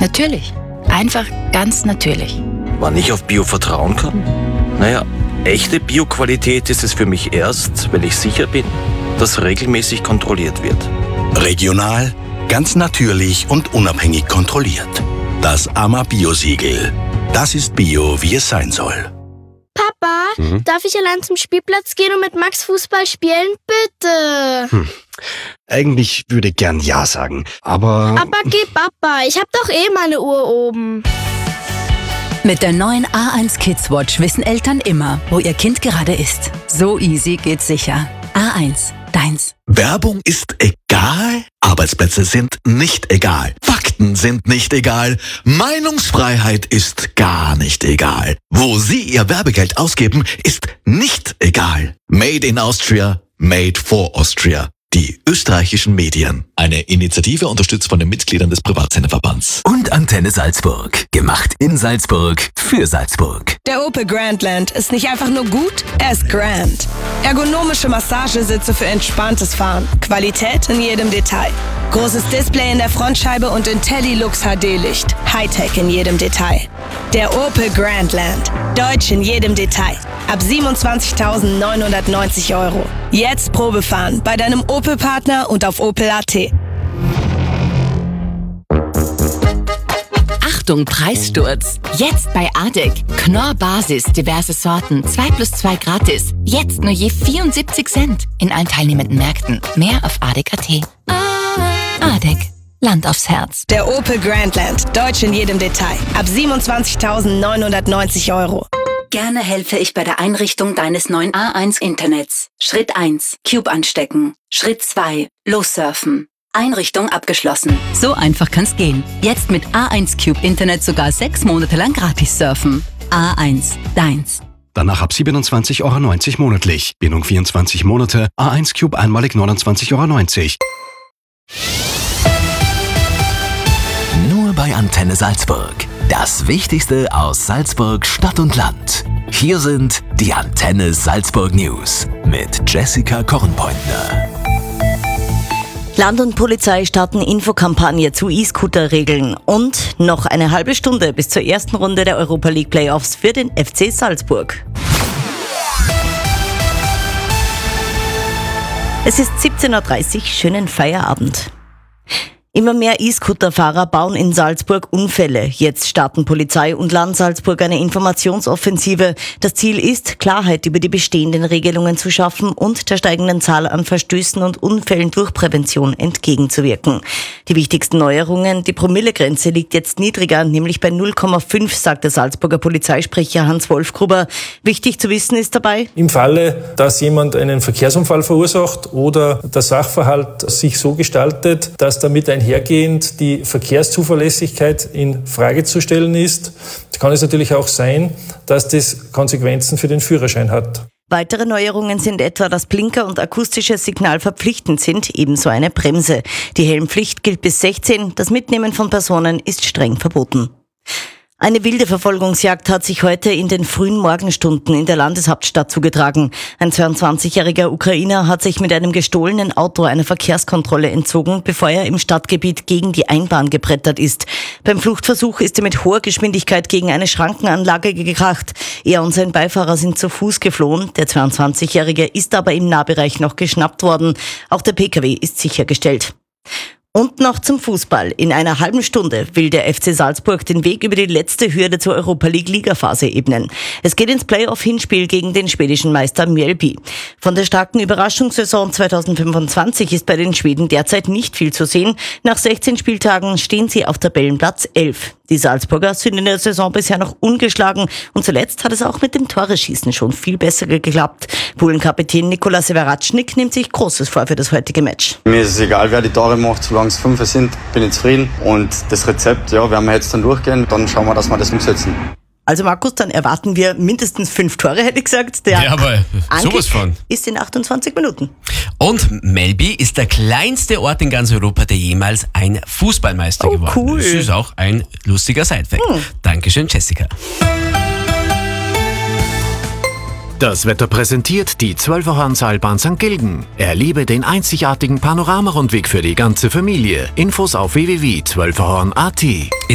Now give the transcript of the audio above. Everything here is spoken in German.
Natürlich. Einfach ganz natürlich. Wann ich auf Bio vertrauen kann? Naja, echte Bio-Qualität ist es für mich erst, wenn ich sicher bin, dass regelmäßig kontrolliert wird. Regional, ganz natürlich und unabhängig kontrolliert. Das AMA Bio-Siegel. Das ist Bio, wie es sein soll. Papa, darf ich allein zum Spielplatz gehen und mit Max Fußball spielen? Bitte. Eigentlich würde ich gern Ja sagen, aber... Aber geh Papa, ich hab doch meine Uhr oben. Mit der neuen A1 Kids Watch wissen Eltern immer, wo ihr Kind gerade ist. So easy geht's sicher. A1, deins. Werbung ist egal, Arbeitsplätze sind nicht egal, Fakten sind nicht egal, Meinungsfreiheit ist gar nicht egal. Wo Sie Ihr Werbegeld ausgeben, ist nicht egal. Made in Austria, made for Austria. Die österreichischen Medien. Eine Initiative unterstützt von den Mitgliedern des Privatsenderverbands. Und Antenne Salzburg. Gemacht in Salzburg für Salzburg. Der Opel Grandland ist nicht einfach nur gut, er ist grand. Ergonomische Massagesitze für entspanntes Fahren. Qualität in jedem Detail. Großes Display in der Frontscheibe und IntelliLux HD-Licht. Hightech in jedem Detail. Der Opel Grandland. Deutsch in jedem Detail. Ab 27.990 €. Jetzt Probefahren bei deinem Opel-Partner und auf Opel.at. Achtung, Preissturz. Jetzt bei ADEC. Knorr Basis, diverse Sorten, 2+2 gratis. Jetzt nur je 74 Cent in allen teilnehmenden Märkten. Mehr auf ADEC.at. ADEC. Land aufs Herz. Der Opel Grandland. Deutsch in jedem Detail. Ab 27.990 €. Gerne helfe ich bei der Einrichtung deines neuen A1 Internets. Schritt 1, Cube anstecken. Schritt 2, lossurfen. Einrichtung abgeschlossen. So einfach kann's gehen. Jetzt mit A1 Cube Internet sogar 6 Monate lang gratis surfen. A1, deins. Danach ab 27,90 € monatlich. Bindung 24 Monate. A1 Cube einmalig 29,90 €. Nur bei Antenne Salzburg. Das Wichtigste aus Salzburg, Stadt und Land. Hier sind die Antenne Salzburg News mit Jessica Kornpointner. Land und Polizei starten Infokampagne zu E-Scooter-Regeln und noch eine halbe Stunde bis zur ersten Runde der Europa League Playoffs für den FC Salzburg. Es ist 17:30 Uhr, schönen Feierabend. Immer mehr E-Scooter-Fahrer bauen in Salzburg Unfälle. Jetzt starten Polizei und Land Salzburg eine Informationsoffensive. Das Ziel ist, Klarheit über die bestehenden Regelungen zu schaffen und der steigenden Zahl an Verstößen und Unfällen durch Prävention entgegenzuwirken. Die wichtigsten Neuerungen: die Promillegrenze liegt jetzt niedriger, nämlich bei 0,5, sagt der Salzburger Polizeisprecher Hans-Wolf Gruber. Wichtig zu wissen ist dabei: Im Falle, dass jemand einen Verkehrsunfall verursacht oder der Sachverhalt sich so gestaltet, dass damit einhergehend die Verkehrszuverlässigkeit in Frage zu stellen ist, kann es natürlich auch sein, dass das Konsequenzen für den Führerschein hat. Weitere Neuerungen sind etwa, dass Blinker und akustisches Signal verpflichtend sind, ebenso eine Bremse. Die Helmpflicht gilt bis 16, das Mitnehmen von Personen ist streng verboten. Eine wilde Verfolgungsjagd hat sich heute in den frühen Morgenstunden in der Landeshauptstadt zugetragen. Ein 22-jähriger Ukrainer hat sich mit einem gestohlenen Auto einer Verkehrskontrolle entzogen, bevor er im Stadtgebiet gegen die Einbahn gebrettert ist. Beim Fluchtversuch ist er mit hoher Geschwindigkeit gegen eine Schrankenanlage gekracht. Er und sein Beifahrer sind zu Fuß geflohen. Der 22-jährige ist aber im Nahbereich noch geschnappt worden. Auch der Pkw ist sichergestellt. Und noch zum Fußball. In einer halben Stunde will der FC Salzburg den Weg über die letzte Hürde zur Europa League Ligaphase ebnen. Es geht ins Playoff-Hinspiel gegen den schwedischen Meister Mjällby. Von der starken Überraschungssaison 2025 ist bei den Schweden derzeit nicht viel zu sehen. Nach 16 Spieltagen stehen sie auf Tabellenplatz 11. Die Salzburger sind in der Saison bisher noch ungeschlagen und zuletzt hat es auch mit dem Toreschießen schon viel besser geklappt. Bullenkapitän Nikola Severatschnik nimmt sich Großes vor für das heutige Match. Mir ist es egal, wer die Tore macht, solange es 5 sind, bin ich zufrieden. Und das Rezept, ja, werden wir jetzt dann durchgehen, dann schauen wir, dass wir das umsetzen. Also Markus, dann erwarten wir mindestens 5 Tore, hätte ich gesagt. Ja, aber sowas von. Ist in 28 Minuten. Und Mjällby ist der kleinste Ort in ganz Europa, der jemals ein Fußballmeister geworden ist. Cool. Das ist auch ein lustiger Sidefact. Dankeschön, Jessica. Das Wetter präsentiert die 12er-Seilbahn St. Gilgen. Erlebe den einzigartigen Panoramarundweg für die ganze Familie. Infos auf www.12er.at.